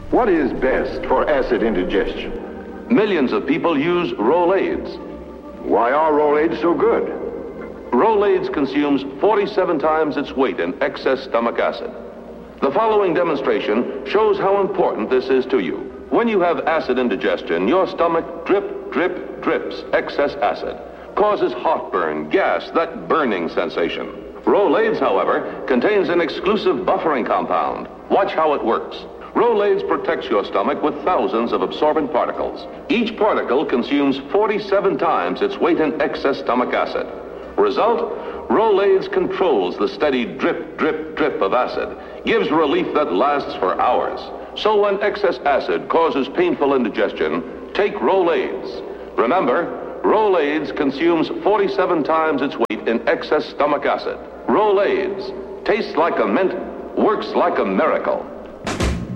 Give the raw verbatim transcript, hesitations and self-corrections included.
What is best for acid indigestion? Millions of people use Rolaids. Why are Rolaids so good? Rolaids consumes forty-seven times its weight in excess stomach acid. The following demonstration shows how important this is to you. When you have acid indigestion, your stomach drip, drip, drips excess acid, causes heartburn, gas, that burning sensation. Rolaids, however, contains an exclusive buffering compound. Watch how it works. Rolaids protects your stomach with thousands of absorbent particles. Each particle consumes forty-seven times its weight in excess stomach acid. Result, Rolaids controls the steady drip, drip, drip of acid, gives relief that lasts for hours. So when excess acid causes painful indigestion, take Rolaids. Remember, Rolaids consumes forty-seven times its weight in excess stomach acid. Rolaids tastes like a mint, works like a miracle.